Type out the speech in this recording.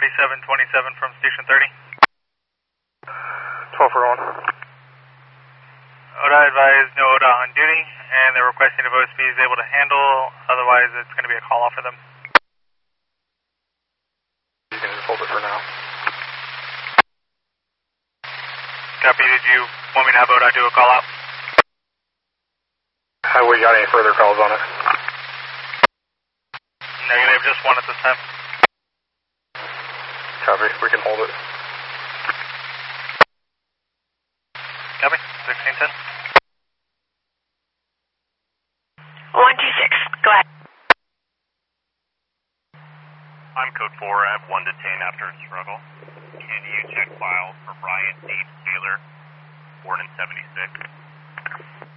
3727 from Station 30. 12 for on. ODA advised no ODA on duty, and they're requesting if OSP is able to handle, otherwise it's going to be a call off for them. You can just hold it for now. Copy, did you want me to have ODA do a call out? Have we got any further calls on it? Negative, just one at this time. Copy, we can hold it. Copy, 1610. 126, go ahead. I'm code 4, I have 1 detained after a struggle. Can you check files for Brian H. Taylor, born in 76?